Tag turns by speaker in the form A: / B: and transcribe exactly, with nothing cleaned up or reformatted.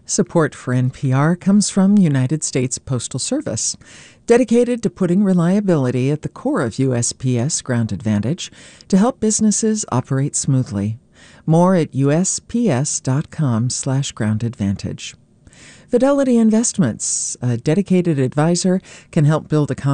A: Support for N P R comes from United States Postal Service, dedicated to putting reliability at the core of U S P S Ground Advantage to help businesses operate smoothly. More at usps.com slash ground advantage. Fidelity Investments, a dedicated advisor, can help build a